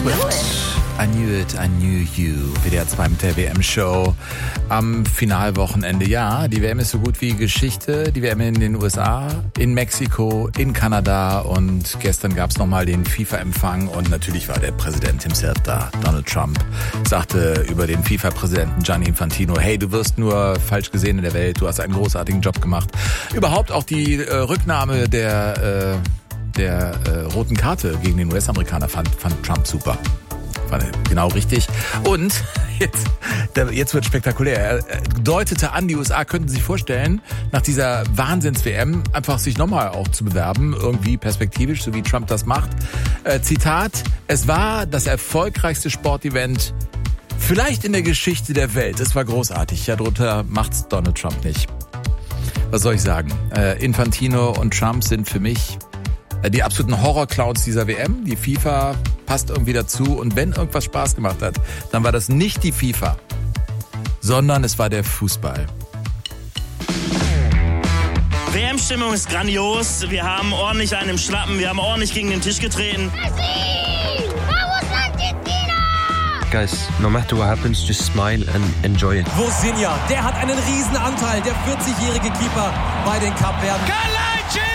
Swift. I knew you. WDR 2 mit der WM-Show am Finalwochenende. Ja, die WM ist so gut wie Geschichte. Die WM in den USA, in Mexiko, in Kanada und gestern gab es nochmal den FIFA-Empfang und natürlich war der Präsident himself da. Donald Trump sagte über den FIFA-Präsidenten Gianni Infantino, hey, du wirst nur falsch gesehen in der Welt, du hast einen großartigen Job gemacht. Überhaupt auch die Rücknahme der roten Karte gegen den US-Amerikaner fand Trump super. War genau richtig. Und jetzt wird spektakulär. Er deutete an, die USA könnten sich vorstellen, nach dieser Wahnsinns-WM einfach sich nochmal auch zu bewerben, irgendwie perspektivisch, so wie Trump das macht. Zitat, es war das erfolgreichste Sportevent vielleicht in der Geschichte der Welt. Es war großartig. Ja, darunter macht's Donald Trump nicht. Was soll ich sagen? Infantino und Trump sind für mich die absoluten Horrorclowns dieser WM. Die FIFA passt irgendwie dazu. Und wenn irgendwas Spaß gemacht hat, dann war das nicht die FIFA, sondern es war der Fußball. WM-Stimmung ist grandios. Wir haben ordentlich einen im Schlappen. Wir haben ordentlich gegen den Tisch getreten. Guys, no matter what happens, just smile and enjoy it. Vozinha, der hat einen riesen Anteil, der 40-jährige Keeper bei den Kapverden. Kalajic!